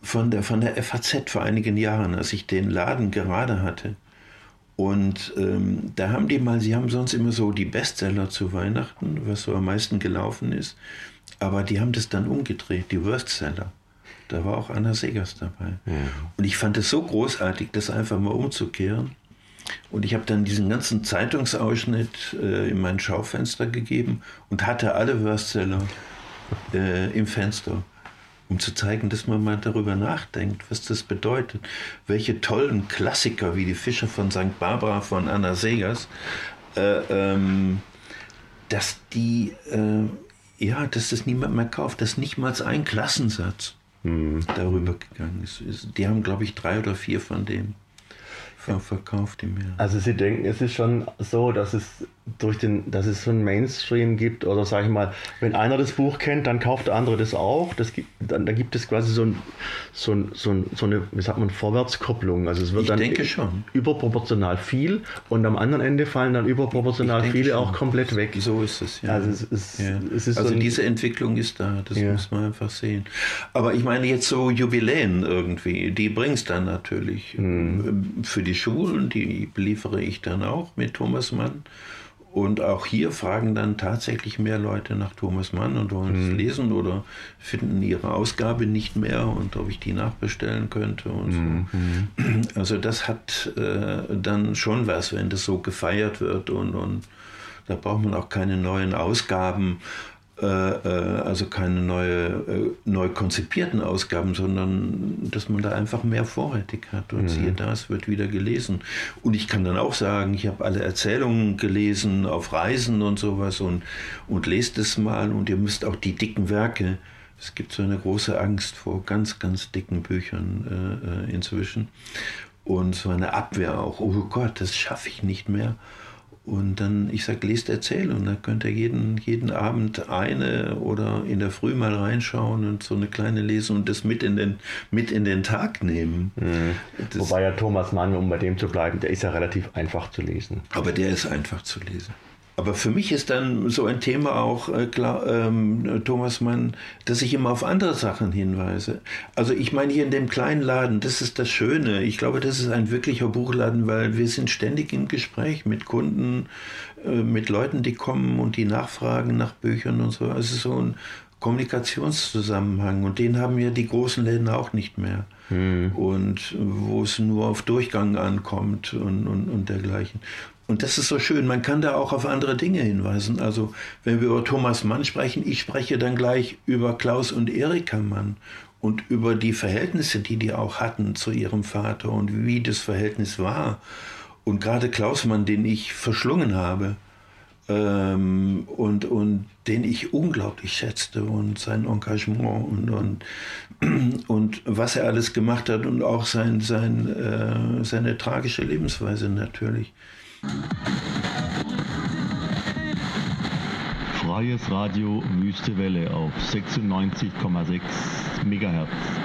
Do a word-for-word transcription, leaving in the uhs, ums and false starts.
von der, von der F A Z vor einigen Jahren, als ich den Laden gerade hatte. Und ähm, da haben die mal, sie haben sonst immer so die Bestseller zu Weihnachten, was so am meisten gelaufen ist. Aber die haben das dann umgedreht, die Worstseller. Da war auch Anna Seghers dabei. Ja. Und ich fand es so großartig, das einfach mal umzukehren. Und ich habe dann diesen ganzen Zeitungsausschnitt äh, in mein Schaufenster gegeben und hatte alle Worstseller äh, im Fenster, um zu zeigen, dass man mal darüber nachdenkt, was das bedeutet. Welche tollen Klassiker wie die Fischer von Sankt Barbara von Anna Seghers, äh, ähm, dass die, äh, ja, dass das niemand mehr kauft, dass nicht mal ein Klassensatz mhm. darüber gegangen ist. Die haben, glaube ich, drei oder vier von denen verkauft im Jahr. Also Sie denken, es ist schon so, dass es durch den, dass es so einen Mainstream gibt, oder sage ich mal, wenn einer das Buch kennt, dann kauft der andere das auch. Das gibt, dann, da gibt es quasi so, ein, so, ein, so, ein, so eine, wie sagt man, Vorwärtskopplung. Also es wird ich dann denke schon. überproportional viel und am anderen Ende fallen dann überproportional viele schon. Auch komplett weg. So ist es, ja. Also, es ist, ja. es ist also so ein, diese Entwicklung ist da, das ja. muss man einfach sehen. Aber ich meine jetzt so Jubiläen irgendwie, die bringen es dann natürlich mhm. für die Schulen, die beliefere ich dann auch mit Thomas Mann. Und auch hier fragen dann tatsächlich mehr Leute nach Thomas Mann und wollen es mhm. lesen oder finden ihre Ausgabe nicht mehr und ob ich die nachbestellen könnte und mhm. so. Also das hat äh, dann schon was, wenn das so gefeiert wird und, und da braucht man auch keine neuen Ausgaben, äh, äh, also keine neue, äh, neu konzipierten Ausgaben, sondern dass man da einfach mehr vorrätig hat und mhm. siehe da, es wird wieder gelesen. Und ich kann dann auch sagen, ich habe alle Erzählungen gelesen auf Reisen und sowas und, und lest es mal und ihr müsst auch die dicken Werke, es gibt so eine große Angst vor ganz, ganz dicken Büchern äh, inzwischen und so eine Abwehr auch, oh Gott, das schaffe ich nicht mehr. Und dann, ich sage, lest Erzählung, da könnt ihr jeden, jeden Abend eine oder in der Früh mal reinschauen und so eine kleine lesen und das mit in den, mit in den Tag nehmen. Mhm. Wobei ja Thomas Mann, um bei dem zu bleiben, der ist ja relativ einfach zu lesen. Aber der ist einfach zu lesen. Aber für mich ist dann so ein Thema auch, äh, klar, ähm, Thomas Mann, dass ich immer auf andere Sachen hinweise. Also ich meine hier in dem kleinen Laden, das ist das Schöne. Ich glaube, das ist ein wirklicher Buchladen, weil wir sind ständig im Gespräch mit Kunden, äh, mit Leuten, die kommen und die nachfragen nach Büchern und so. Also so ein Kommunikationszusammenhang und den haben ja die großen Läden auch nicht mehr. Hm. Und wo es nur auf Durchgang ankommt und, und, und dergleichen. Und das ist so schön, man kann da auch auf andere Dinge hinweisen. Also wenn wir über Thomas Mann sprechen, ich spreche dann gleich über Klaus und Erika Mann und über die Verhältnisse, die die auch hatten zu ihrem Vater und wie das Verhältnis war. Und gerade Klaus Mann, den ich verschlungen habe ähm, und, und den ich unglaublich schätzte und sein Engagement und, und, und was er alles gemacht hat und auch sein, sein, äh, seine tragische Lebensweise natürlich. Freies Radio Wüste Welle auf sechsundneunzig Komma sechs Megahertz.